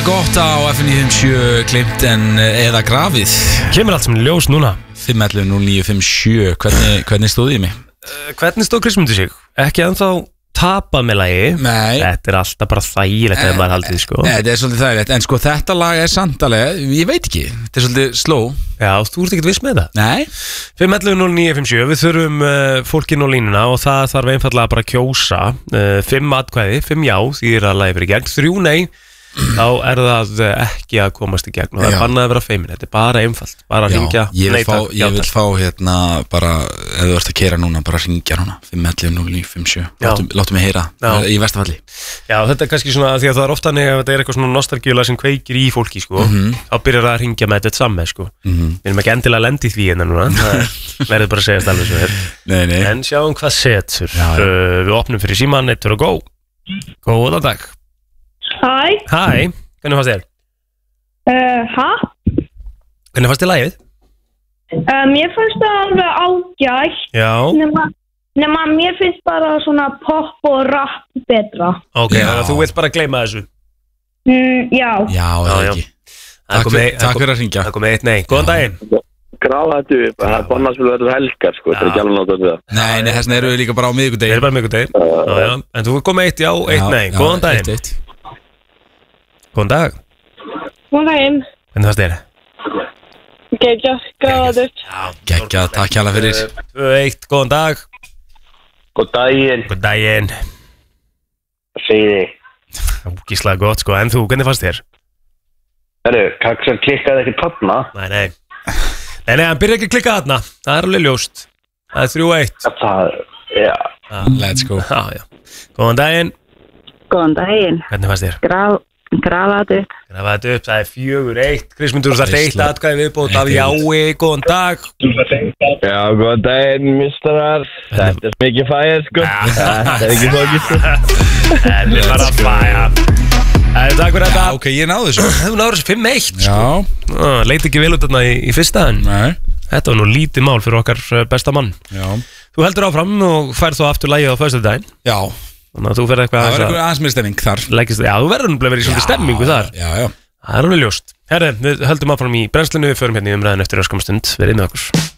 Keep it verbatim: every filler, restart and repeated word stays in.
þetta gott á F M níu sjö glimt en eða grafið. Kemur allt sem ljós núna. fimm ellefu núll níu fimm sjö. Hvernig, hvernig stóð ég mig? Uh, hvernig stóð Kristmundur sig? Ekki ennþá tapað með lagi. Nei. Þetta er alltaf bara þægilegt ef maður haldið sko. Nei, þetta er svolítið þægilegt. En sko þetta lag er samtalega, ég veit ekki. Þetta er svolítið slow. Já, þú ert ekkert viss með það. Nei. fimm ellefu núll níu fimm sjö. Við þurfum uh, fólkinn á línuna og það þarf einfallega bara að kjósa uh, fimm atkvæði, fimm já, því er að lagi fyrir gegn, þrjú nei. Þá er það ekki að komast í gegn og það er bannað að vera feimin, þetta er bara einfalt, bara að ringja. Ég vil fá, ég vil fá hérna bara, ef þú ert að keyra núna, bara ringja núna fimm ellefu núll níu fimm sjö, láttu, láttu mig heyra já. Í versta falli. Já, þetta er kannski svona, því að það er ofta þannig að þetta er eitthvað svona nostalgíulega sem kveikir í fólki, sko, mm-hmm. þá byrjar það að ringja með þetta samme, sko. Mm-hmm. Við erum ekki endilega lendið því hérna núna, það verður bara að segja alveg svo hér. Nei, nei. En sjáum hvað setur. Já, já. Uh, við opnum fyrir síman, eitt og go. Góða dag. Hæ. Hæ, hvernig fannst þér? Uh, hæ? Hvernig fannst þér lagið? Uh, mér fannst það alveg ágætt. Já. Nema, nema mér finnst bara svona pop og rap betra. Ok, þannig að þú vilt bara gleyma þessu? Mm, já. Já, það er ekki. Takk fyrir, takk fyrir að ringja. Það kom eitt nei. Góðan daginn. Grafa þetta upp, það er bannað að vera helgar sko, þetta er ekki alveg náttúrulega við það. Nei, nei, þessna eru við líka bara á miðvikudegi. Það er bara miðvikudegi. Já, já. En þú kom eitt já, eitt nei. Góðan daginn. Góðan dag. Góðan daginn. Hvernig fannst þér? Gekkja, gráðu. Gekkja, takk hjá það fyrir. tvö eitt, góðan dag. Góðan daginn. Góðan daginn. Hvað segir þið? Gíslega gott sko, en þú, hvernig fannst þér? Herru, Kaxar klikkaði ekki þarna. Nei, nei. Nei, nei, hann byrja ekki að klikka þarna. Það er alveg ljóst. Það er þrjú eitt. Það, já. Let's go. Já, já. Góðan daginn. Góðan daginn. Hvernig fannst þér? Graf, grafa þetta upp. Grafa þetta upp, það er fjögur eitt. Kristmundur, það er eitt atkvæði viðbót af jái. Góðan dag. Já, góðan daginn, mistarar. Þetta er mikið fæðið, sko. Þetta er ekki fókist, sko. Þetta er bara fæða. Takk fyrir þetta. Ok, ég náðu þessu. Þú náður þessu fimm eitt, sko. Já. Leit ekki vel út þarna í, í fyrsta, en Nei. Þetta var nú lítið mál fyrir okkar besta mann. Já. Þú heldur áfram og færð þá aftur lagið á föstudaginn. Já. Þannig að þú ferð eitthvað Það verður eitthvað aðeins með stemming þar. Leggist, já, þú verður nefnilega verið í svona stemmingu þar. Já, já. Það er alveg ljóst. Herre, við höldum áfram í brennslinu, við förum hérna í umræðin eftir öskamstund. Verið með okkur.